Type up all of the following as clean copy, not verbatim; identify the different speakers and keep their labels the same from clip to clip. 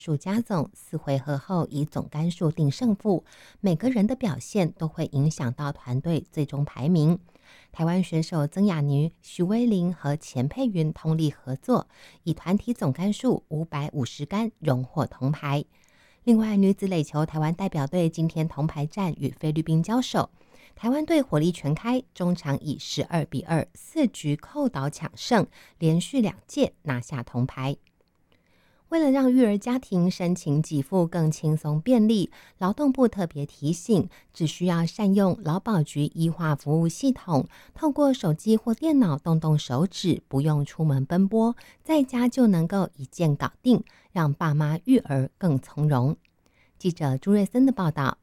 Speaker 1: 数加总，4回合后以总杆数定胜负，每个人的表现都会影响到团队最终排名。台湾选手曾雅妮、徐薇玲和钱佩云通力合作，以团体总杆数550杆荣获铜牌。另外，女子垒球台湾代表队今天铜牌战与菲律宾交手，台湾队火力全开，中场以12-2 4局扣倒抢胜，连续2届拿下铜牌。为了让育儿家庭申请给付更轻松便利，劳动部特别提醒，只需要善用劳保局医化服务系统，透过手机或电脑动动手指，不用出门奔波，在家就能够一键搞定，让爸妈育儿更从容。记者朱瑞森的报道。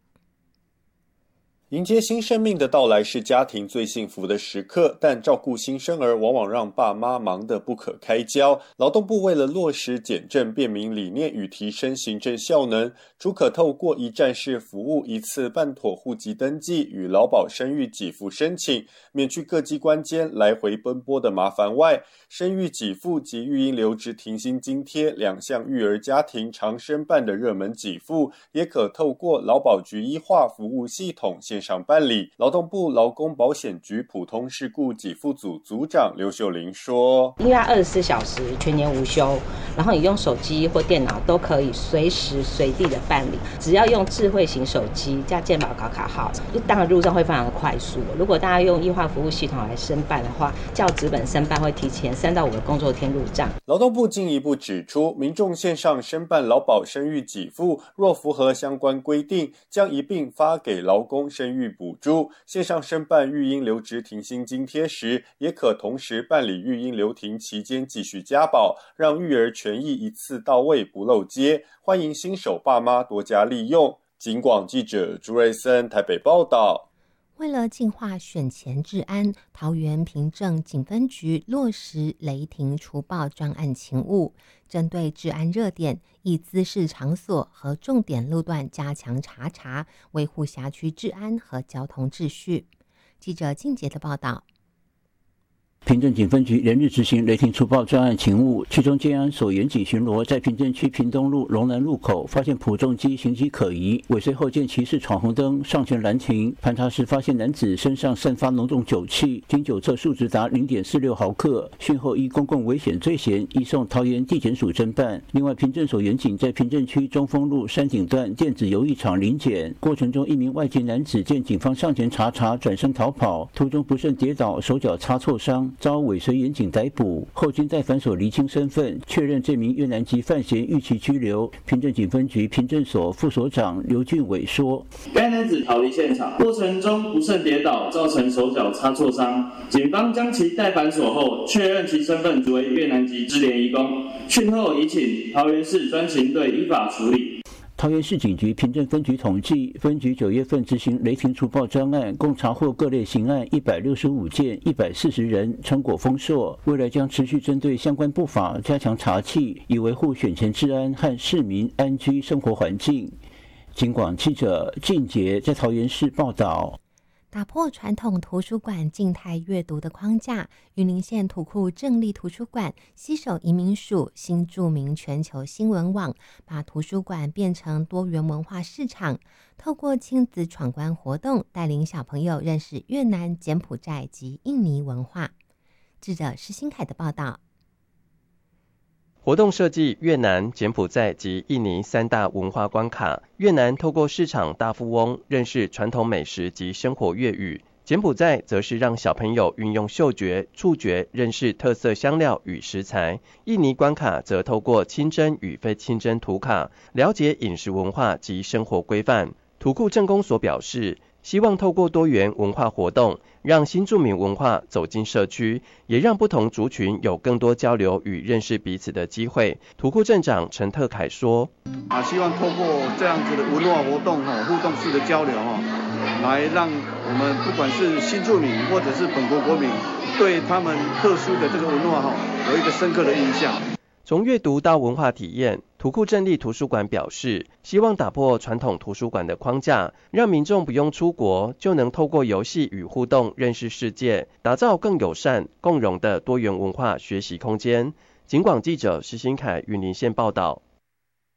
Speaker 2: 迎接新生命的到来是家庭最幸福的时刻，但照顾新生儿往往让爸妈忙得不可开交。劳动部为了落实简政便民理念与提升行政效能，除可透过一站式服务一次办妥户籍登记与劳保生育给付申请，免去各机关间来回奔波的麻烦外，生育给付及育婴留职停薪津贴2项育儿家庭常申办的热门给付，也可透过劳保局医化服务系统线上办理。劳动部劳工保险局普通事故给付组组长刘秀玲说，
Speaker 3: 因为它24小时全年无休，然后你用手机或电脑都可以随时随地的办理，只要用智慧型手机加健保卡卡号，当然路上会非常的快速。如果大家用医化服务系统来申办的话，较纸本申办会提前3到5个工作天入账。
Speaker 2: 劳动部进一步指出，民众线上申办劳保生育给付，若符合相关规定，将一并发给劳工生育补助。线上申办育婴留职停薪津贴时，也可同时办理育婴留停期间继续加保，让育儿权益一次到位不漏接。欢迎新手爸妈多加利用。警广记者朱瑞森台北报道。
Speaker 1: 为了净化选前治安，桃园平镇警分局落实雷霆除暴专案勤务，针对治安热点，以滋事场所和重点路段加强查，维护辖区治安和交通秩序。记者静杰的报道。
Speaker 4: 平镇警分局连日执行雷霆除暴专案勤务，其中建安所远警巡逻在平镇区屏东路龙南路口发现莆重机行迹可疑，尾随后见骑士闯红灯上前拦停，盘查时发现男子身上散发浓重酒气，经酒测数值达 0.46 毫克，讯后依公共危险罪嫌移送桃园地检署侦办。另外，平镇所远警在平镇区中丰路山顶段电子游艺场临检过程中，一名外籍男子见警方上前查转身逃跑，途中不慎跌倒，手脚擦挫伤，遭尾随远警逮捕，后经在反所厘清身份，确认这名越南籍犯嫌逾期拘留。平镇警分局平镇所副所长刘俊伟说：“
Speaker 5: 该男子逃离现场，过程中不慎跌倒，造成手脚擦挫伤。警方将其带反所后，确认其身份为越南籍支联移工，讯后已请桃园市专勤队依法处理。”
Speaker 4: 桃园市警局平镇分局统计，分局9月份执行雷霆除暴专案，共查获各类刑案165件，140人，成果丰硕。未来将持续针对相关不法加强查缉，以维护选前治安和市民安居生活环境。警广记者靳杰在桃园市报道。
Speaker 1: 打破传统图书馆静态阅读的框架，云林县土库正立图书馆携手移民署新著名全球新闻网，把图书馆变成多元文化市场，透过亲子闯关活动，带领小朋友认识越南、柬埔寨及印尼文化。记者施新凯的报道。
Speaker 6: 活动设计越南、柬埔寨及印尼3大文化关卡。越南透过市场大富翁认识传统美食及生活粤语，柬埔寨则是让小朋友运用嗅觉、触觉认识特色香料与食材。印尼关卡则透过清真与非清真图卡，了解饮食文化及生活规范。土库镇公所表示，希望透过多元文化活动，让新住民文化走进社区，也让不同族群有更多交流与认识彼此的机会。土库镇长陈特凯说：“
Speaker 7: 希望透过这样子的文化活动互动式的交流来让我们不管是新住民或者是本国国民，对他们特殊的这个文化有一个深刻的印象。”
Speaker 6: 从阅读到文化体验，土库镇立图书馆表示，希望打破传统图书馆的框架，让民众不用出国就能透过游戏与互动认识世界，打造更友善、共融的多元文化学习空间。警广记者施新凯云林县报道。